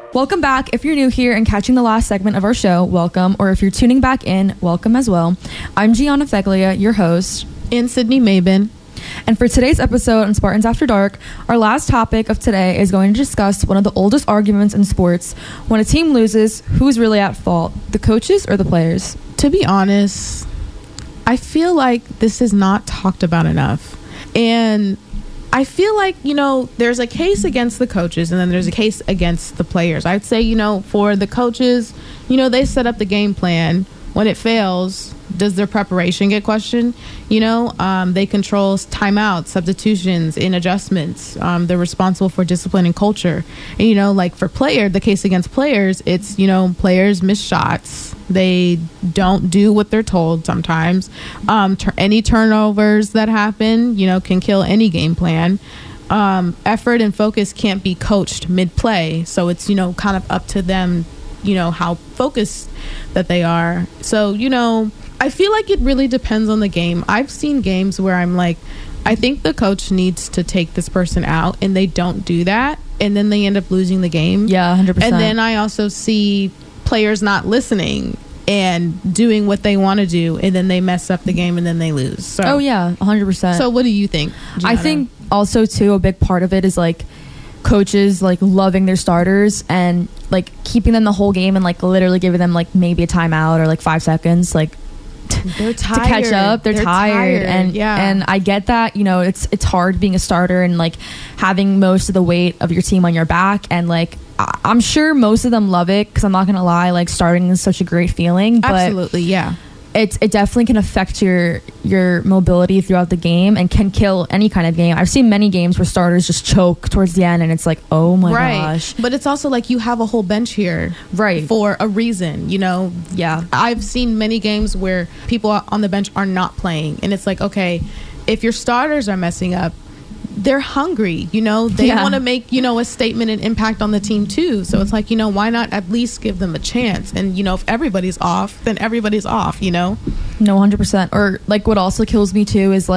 Welcome back. If you're new here and catching the last segment of our show, welcome. Or if you're tuning back in, welcome as well. I'm Gianna Feglia, your host. And Sydney Mabin. And for today's episode on Spartans After Dark, our last topic of today is going to discuss one of the oldest arguments in sports. When a team loses, who's really at fault? The coaches or the players? To be honest, I feel like this is not talked about enough. And I feel like, there's a case against the coaches and then there's a case against the players. I'd say, for the coaches, they set up the game plan. When it fails, does their preparation get questioned? They control timeouts, substitutions, and adjustments. They're responsible for discipline and culture. And, for the case against players, it's, players miss shots. They don't do what they're told sometimes. Any turnovers that happen, can kill any game plan. Effort and focus can't be coached mid-play. So it's, kind of up to them, how focused that they are. So, I feel like it really depends on the game. I've seen games where I'm like, I think the coach needs to take this person out, and they don't do that, and then they end up losing the game. Yeah, 100%. And then I also see players not listening and doing what they want to do, and then they mess up the game and then they lose. So, oh yeah, 100%. So what do you think, Gianna? I think also too a big part of it is coaches loving their starters and keeping them the whole game and literally giving them maybe a timeout or 5 seconds they're tired. to catch up. They're tired. And I get that, it's hard being a starter and having most of the weight of your team on your back, and I'm sure most of them love it, because I'm not gonna lie, starting is such a great feeling. But absolutely, yeah. It definitely can affect your mobility throughout the game and can kill any kind of game. I've seen many games where starters just choke towards the end, and it's oh my gosh. But it's also you have a whole bench here, right, for a reason. Yeah. I've seen many games where people on the bench are not playing, and it's okay, if your starters are messing up, they're hungry, they want to make, a statement and impact on the team too. So it's why not at least give them a chance? And, if everybody's off, then everybody's off, No, 100%. Or what also kills me too is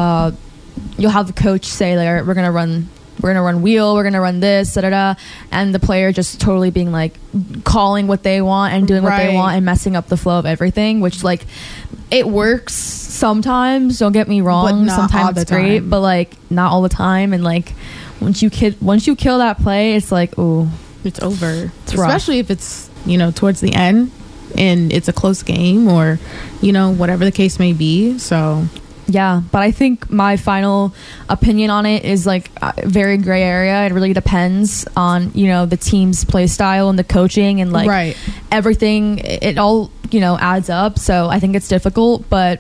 you'll have the coach say we're going to run wheel, we're going to run this, da-da-da, and the player just totally being calling what they want and doing what they want and messing up the flow of everything, which it works sometimes, don't get me wrong, sometimes it's great, but not all the time. And once you kill that play, it's ooh, it's over. It's rough. Especially if it's towards the end and it's a close game, or whatever the case may be. So yeah, but I think my final opinion on it is a very gray area. It really depends on the team's play style and the coaching and everything. It all adds up. So I think it's difficult, but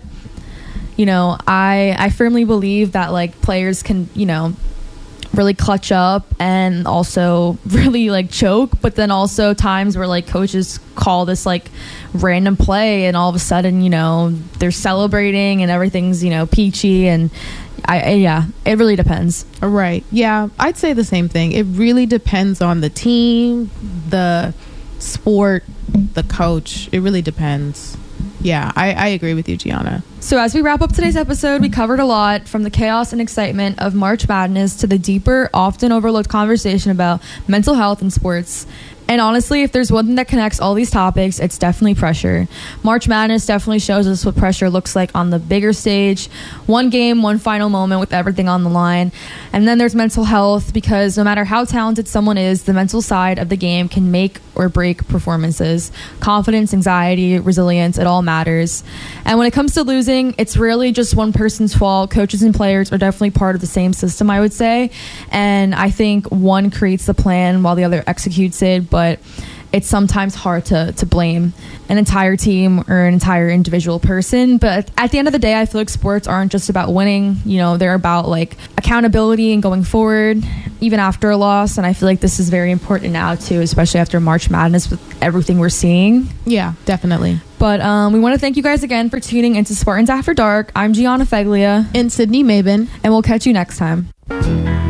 I firmly believe that players can really clutch up and also really choke, but then also times where coaches call this random play and all of a sudden they're celebrating and everything's peachy, and it really depends. Right. Yeah, I'd say the same thing. It really depends on the team, the sport, the coach. It really depends. Yeah, I agree with you, Gianna. So as we wrap up today's episode, we covered a lot, from the chaos and excitement of March Madness to the deeper, often overlooked conversation about mental health in sports. And honestly, if there's one thing that connects all these topics, it's definitely pressure. March Madness definitely shows us what pressure looks like on the bigger stage. One game, one final moment with everything on the line. And then there's mental health, because no matter how talented someone is, the mental side of the game can make or break performances. Confidence, anxiety, resilience, it all matters. And when it comes to losing, it's rarely just one person's fault. Coaches and players are definitely part of the same system, I would say. And I think one creates the plan while the other executes it, but it's sometimes hard to blame an entire team or an entire individual person. But at the end of the day, I feel like sports aren't just about winning. They're about accountability and going forward even after a loss. And I feel like this is very important now too, especially after March Madness with everything we're seeing. Yeah, definitely. But we want to thank you guys again for tuning into Spartans After Dark. I'm Gianna Feglia. And Sydney Mabin. And we'll catch you next time.